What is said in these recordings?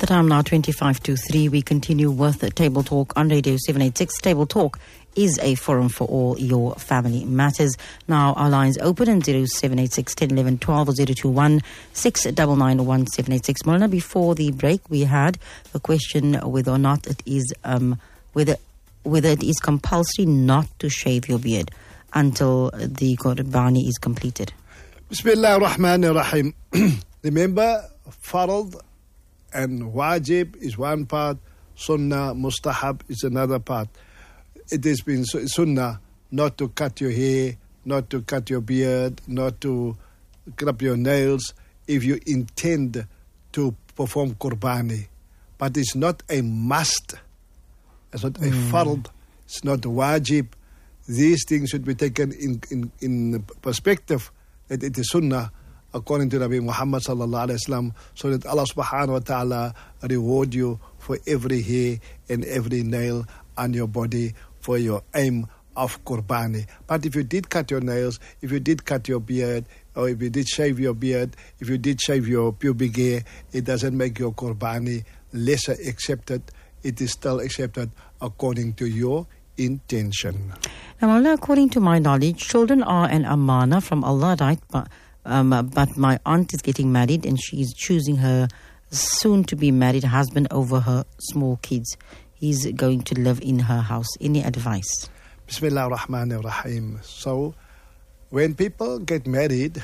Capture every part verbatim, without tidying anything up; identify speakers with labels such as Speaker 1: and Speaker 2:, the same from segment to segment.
Speaker 1: time now, twenty-five to three. We continue with Table Talk on Radio seven eighty-six. Table Talk is a forum for all your family matters. Now, our lines open in zero seven eight six, one zero one one, twelve or zero two one, six nine nine, one seven eight six. Maulana, before the break, we had a question whether or not it is um, whether whether it is compulsory not to shave your beard until the Qurbani is completed.
Speaker 2: Bismillah ar-Rahman ar-Rahim. Remember, farad and wajib is one part, sunnah, mustahab is another part. It has been sunnah not to cut your hair, not to cut your beard, not to clip your nails if you intend to perform qurbani. But it's not a must. It's not mm. a fard. It's not wajib. These things should be taken in, in, in perspective that it is sunnah according to Nabi Muhammad sallallahu alaihi wasallam, so that Allah subhanahu wa ta'ala reward you for every hair and every nail on your body for your aim of qurbani. But if you did cut your nails, if you did cut your beard, or if you did shave your beard, if you did shave your pubic hair, it doesn't make your qurbani lesser accepted. It is still accepted according to your intention.
Speaker 1: Now, Allah, according to my knowledge, children are an amana from Allah, right? But, um, but my aunt is getting married and she is choosing her soon-to-be married husband over her small kids. He's going to live in her house. Any advice?
Speaker 2: Bismillah ar-Rahman ar-Rahim. So, when people get married,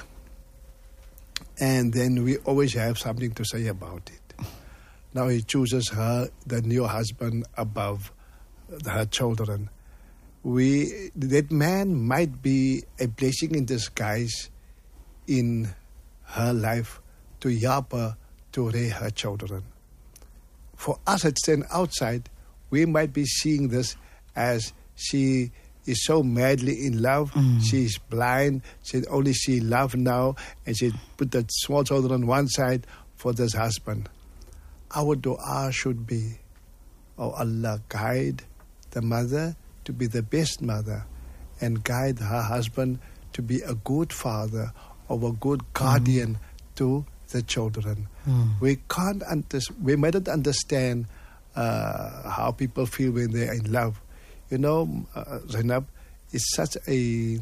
Speaker 2: and then we always have something to say about it. Now he chooses her, the new husband, above her children. We that man might be a blessing in disguise in her life to help her to raise her children. For us that stand outside, we might be seeing this as she is so madly in love, mm. she's blind, she only see love now, and she put the small children on one side for this husband. Our dua should be, oh Allah, guide the mother to be the best mother and guide her husband to be a good father or a good guardian mm. to the children. Mm. We can't under, we might not understand uh, how people feel when they're in love. You know, uh, Zainab, it's such a,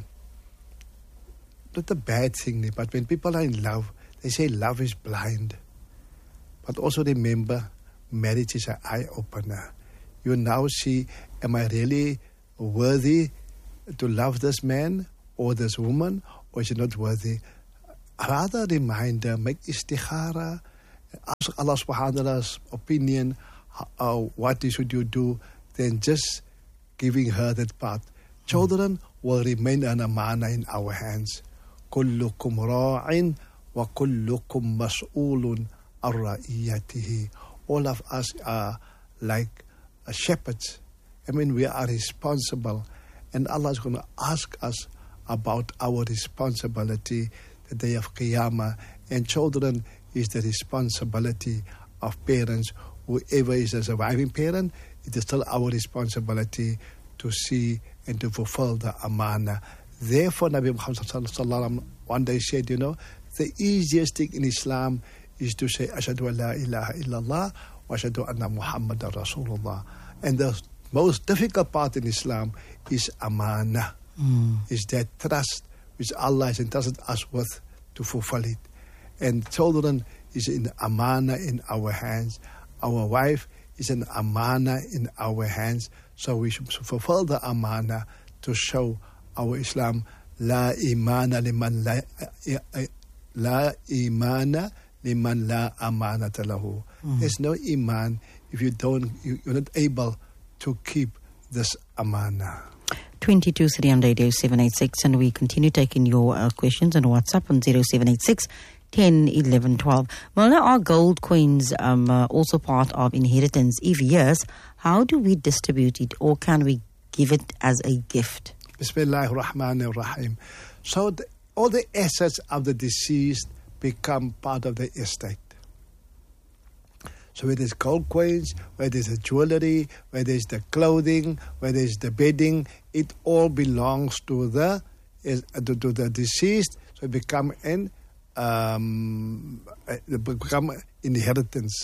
Speaker 2: not a bad thing, but when people are in love, they say love is blind. But also remember, marriage is an eye-opener. You now see, am I really worthy to love this man or this woman, or is it not worthy? Rather reminder, make istikhara, ask Allah subhanahu wa ta'ala's opinion, uh, what should you do, then just giving her that part. Children will remain an amana in our hands. Kullukum ra'in wa kullukum mas'ulun ar-ra'iyatihi. All of us are like shepherds. I mean, we are responsible. And Allah is going to ask us about our responsibility the day of Qiyamah. And children is the responsibility of parents. Whoever is a surviving parent, it is still our responsibility to see and to fulfill the amana. Therefore, Nabi Muhammad sallallahu alaihi wasallam one day said, you know, the easiest thing in Islam is to say, Ashhadu an la ilaha illallah wa ashhadu anna Muhammadan Rasulullah. And the most difficult part in Islam is amana, mm. is that trust which Allah has entrusted us with to fulfill it. And children is in amana in our hands. Our wife is an amana in our hands. So we should fulfill the amana to show our Islam. La imana liman la, la imana liman la amanata lahu. Mm. There's no iman if you don't, you, you're not able to keep this amana.
Speaker 1: twenty-two three on Radio seven eighty-six, and we continue taking your uh, questions on WhatsApp on zero seven eight six, one zero one one, one two. Well, now are gold coins um, uh, also part of inheritance? If yes, how do we distribute it, or can we give it as a gift?
Speaker 2: Bismillah ar-Rahman ar-Rahim. So the, all the assets of the deceased become part of the estate. So whether it's gold coins, whether it's the jewelry, whether it's the clothing, whether it's the bedding, it all belongs to the is, to, to the deceased. So it become an um, it become inheritance.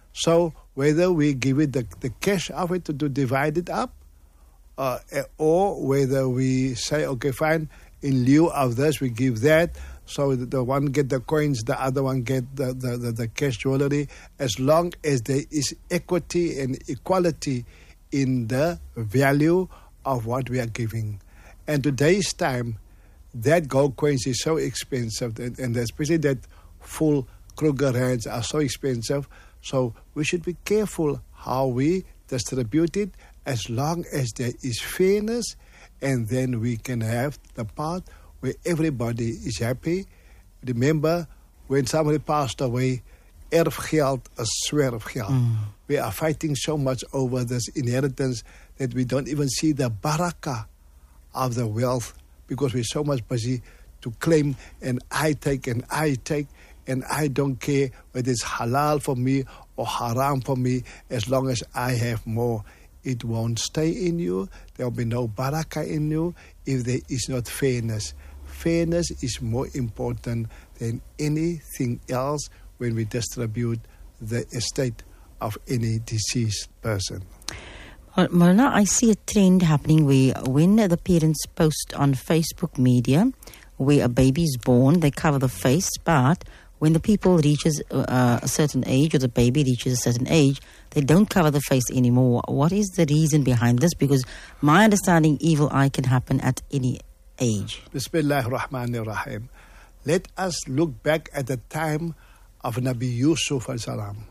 Speaker 2: So whether we give it the, the cash of it to, to divide it up, uh, or whether we say, okay, fine, in lieu of this, we give that, so the one get the coins, the other one get the, the, the, the cash jewelry, as long as there is equity and equality in the value of what we are giving. And today's time, that gold coins is so expensive, and, and especially that full Kruger rands are so expensive. So we should be careful how we distribute it, as long as there is fairness, and then we can have the part where everybody is happy. Remember, when somebody passed away, erfgeld is swerfgeld. Mm. We are fighting so much over this inheritance that we don't even see the barakah of the wealth, because we're so much busy to claim, and I take and I take, and I don't care whether it's halal for me or haram for me, as long as I have more. It won't stay in you. There will be no barakah in you if there is not fairness. Fairness is more important than anything else when we distribute the estate of any deceased person.
Speaker 1: Well, Maulana, I see a trend happening where when the parents post on Facebook media where a baby is born, they cover the face, but when the people reaches uh, a certain age, or the baby reaches a certain age, they don't cover the face anymore. What is the reason behind this? Because my understanding, evil eye can happen at any age.
Speaker 2: Bismillah ar-Rahman ar-Rahim. Let us look back at the time of Nabi Yusuf al-Salam.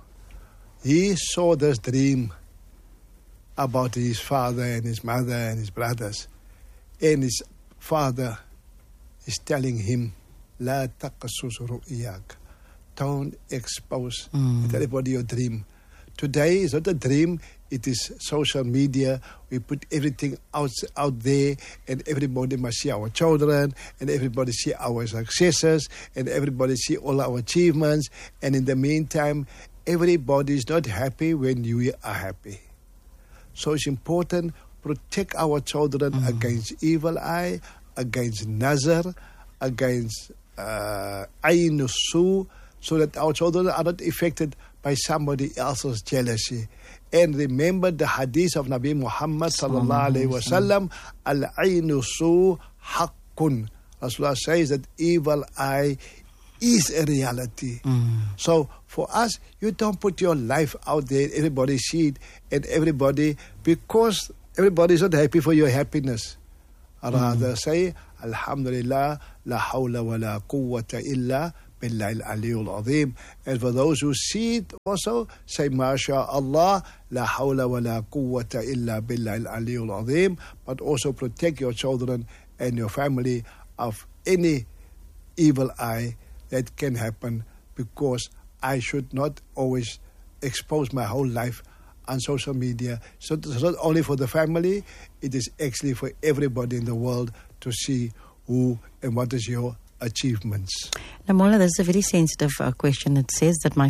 Speaker 2: He saw this dream about his father and his mother and his brothers. And his father is telling him, La taqassus ru'yak. Don't expose mm. to everybody your dream. Today is not a dream, it is social media. We put everything out, out there, and everybody must see our children, and everybody see our successes, and everybody see all our achievements. And in the meantime, everybody is not happy when you are happy. So it's important, protect our children mm. against evil eye, against nazar, against uh, aynusu, so that our children are not affected by somebody else's jealousy. And remember the hadith of Nabi Muhammad sallallahu alaihi wasallam, al-aynusu haqqun. Rasulullah says that evil eye is a reality. Mm. So for us, you don't put your life out there, everybody see it, and everybody, because everybody is not happy for your happiness. Rather mm. say, Alhamdulillah, la hawla wa la quwwata illa billahi al-aliyyul azim. And for those who see it also, say, MashaAllah, la hawla wa la quwwata illa billahi al-aliyyul azim. But also protect your children and your family of any evil eye that can happen, because I should not always expose my whole life on social media. So it's not only for the family, it is actually for everybody in the world to see who and what is your achievements.
Speaker 1: Now, Mola, this is a very sensitive uh, question. It says that my